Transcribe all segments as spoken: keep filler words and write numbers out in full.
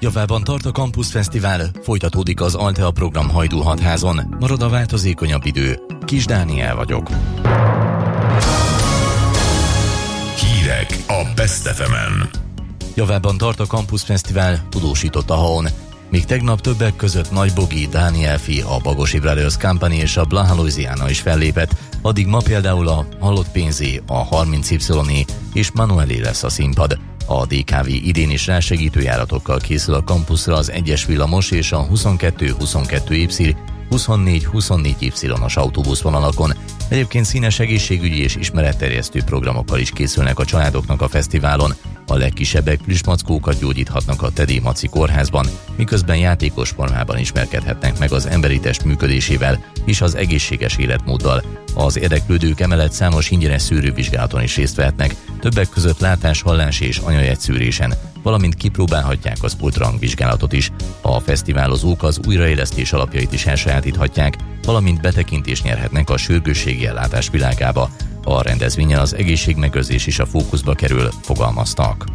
Javában tart a Campus Fesztivál, folytatódik az Altea program Hajdúhatházon, marad a változékonyabb idő. Kis Dániel vagyok. Hírek a Best ef emen. Javában tart a Campus Fesztivál, tudósított a há o en. Míg tegnap többek között Nagy Bogi, Daniel Fi, a Bagosi Brothers Company és a Blaha Louisiana is fellépett, addig ma például a Halott Pénzé, a harminc Y és Manuelé lesz a színpad. A dé ká vé idén is rásegítő járatokkal készül a kampuszra az egyes villamos és a huszonkettő huszonkettő Y, huszonnégy huszonnégy Y-os autóbuszvonalakon. Egyébként színes egészségügyi és ismeretterjesztő programokkal is készülnek a családoknak a fesztiválon. A legkisebbek plüsmackókat gyógyíthatnak a Teddy Maci kórházban, miközben játékos formában ismerkedhetnek meg az emberi test működésével és az egészséges életmóddal. Az érdeklődők emellett számos ingyenes szűrővizsgálaton is részt vehetnek, többek között látás, hallás és anyajegyszűrésen, valamint kipróbálhatják az ultrahangvizsgálatot is. A fesztiválozók az újraélesztés alapjait is elsajátíthatják, valamint betekintést nyerhetnek a sürgősségi ellátás világába. A rendezvényen az egészségmegőrzés is a fókuszba kerül, fogalmaztak.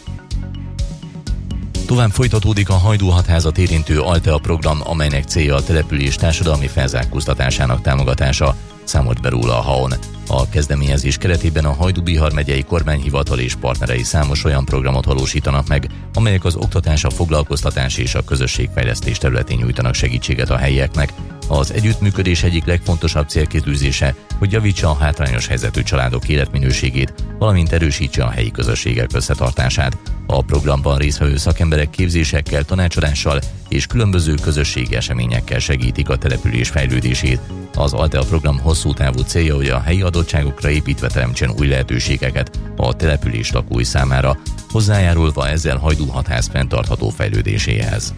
Tovább folytatódik a Hajdúhatházat érintő Altea program, amelynek célja a település társadalmi felzárkóztatásának támogatása, számolt be róla a há o en. A kezdeményezés keretében a Hajdú-Bihar megyei kormányhivatal és partnerei számos olyan programot valósítanak meg, amelyek az oktatás, a foglalkoztatás és a közösségfejlesztés területén nyújtanak segítséget a helyieknek. Az együttműködés egyik legfontosabb célkitűzése, hogy javítsa a hátrányos helyzetű családok életminőségét, valamint erősítse a helyi közösségek összetartását. A programban résztvevő szakemberek képzésekkel, tanácsadással és különböző közösségi eseményekkel segítik a település fejlődését. Az Altea program hosszú távú célja, hogy a helyi adottságokra építve teremtsen új lehetőségeket a település lakói számára, hozzájárulva ezzel Hajdúhatház fenntartható fejlődéséhez.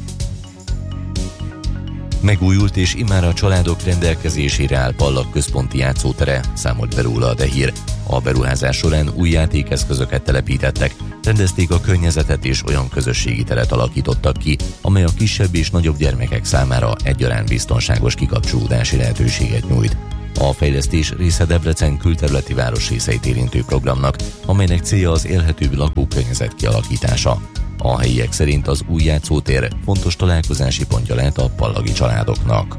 Megújult és immár a családok rendelkezésére áll Pallak központi játszótere, számolt be róla a de hír. A beruházás során új játékeszközöket telepítettek, rendezték a környezetet és olyan közösségi teret alakítottak ki, amely a kisebb és nagyobb gyermekek számára egyaránt biztonságos kikapcsolódási lehetőséget nyújt. A fejlesztés része Debrecen külterületi városrészeit érintő programnak, amelynek célja az élhetőbb lakókörnyezet kialakítása. A helyiek szerint az új játszótér fontos találkozási pontja lehet a pallagi családoknak.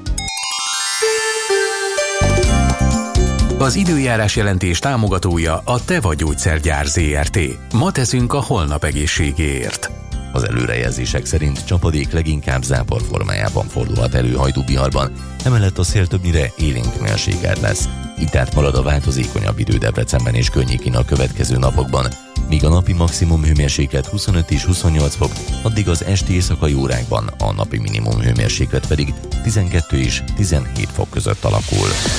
Az időjárás jelentés támogatója a Teva Gyógyszergyár zé er té. Ma teszünk a holnap egészségéért. Az előrejelzések szerint csapadék leginkább zápor formájában fordulhat elő Hajdú-Biharban, emellett a szél többnyire élénk mérsékelt lesz. Itt át marad a változékonyabb idő Debrecenben és környékén a következő napokban. Míg a napi maximum hőmérséklet huszonöt és huszonnyolc fok, addig az esti éjszakai órákban a napi minimum hőmérséklet pedig tizenkettő és tizenhét fok között alakul.